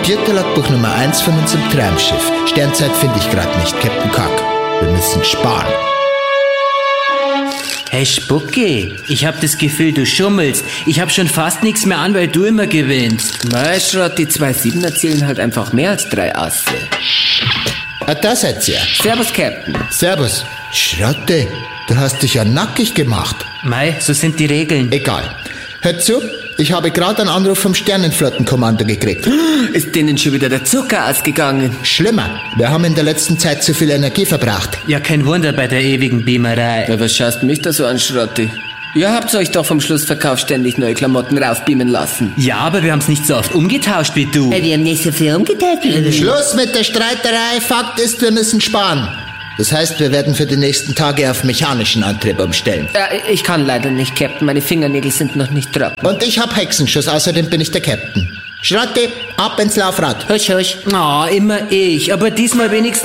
Computerlogbuch Nummer 1 von unserem Traumschiff. Sternzeit finde ich gerade nicht, Captain Kack. Wir müssen sparen. Hey Spucki, ich hab das Gefühl, du schummelst. Ich hab schon fast nichts mehr an, weil du immer gewinnst. Mei, Schrott, die 2 Siebener zählen halt einfach mehr als 3 Asse. Ah, da seid ihr. Servus, Captain. Servus. Schrotte, du hast dich ja nackig gemacht. Mei, so sind die Regeln. Egal. Hört zu, ich habe gerade einen Anruf vom Sternenflottenkommando gekriegt. Ist denen schon wieder der Zucker ausgegangen? Schlimmer, wir haben in der letzten Zeit zu viel Energie verbraucht. Ja, kein Wunder bei der ewigen Beamerei. Ja, was schaust mich da so an, Schrotti? Ihr habt euch doch vom Schlussverkauf ständig neue Klamotten raufbeamen lassen. Ja, aber wir haben's nicht so oft umgetauscht wie du. Wir haben nicht so viel umgeteilt wie du. Schluss mit der Streiterei. Fakt ist, wir müssen sparen. Das heißt, wir werden für die nächsten Tage auf mechanischen Antrieb umstellen. Ich kann leider nicht, Captain. Meine Fingernägel sind noch nicht trocken. Und ich hab Hexenschuss, außerdem bin ich der Captain. Schrotti, ab ins Laufrad. Husch, husch. Oh, immer ich, aber diesmal wenigstens